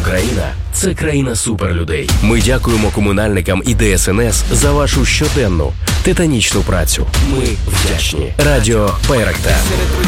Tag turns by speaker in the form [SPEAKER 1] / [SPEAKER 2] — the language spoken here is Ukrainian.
[SPEAKER 1] Україна – це країна суперлюдей. Ми дякуємо комунальникам і ДСНС за вашу щоденну титанічну працю. Ми вдячні. Радіо Байрактар.